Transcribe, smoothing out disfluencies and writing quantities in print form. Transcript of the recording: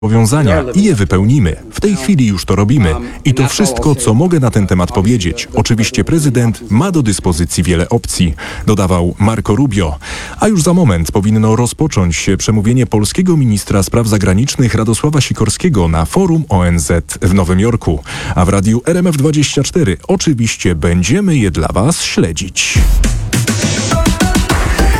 zobowiązania i je wypełnimy. W tej chwili już to robimy. I to wszystko, co mogę na ten temat powiedzieć. Oczywiście prezydent ma do dyspozycji wiele opcji, dodawał Marco Rubio. A już za moment powinno rozpocząć się przemówienie polskiego ministra spraw zagranicznych Radosława Sikorskiego na forum ONZ w Nowym Jorku. A w radiu RMF24 oczywiście będziemy je dla Was śledzić.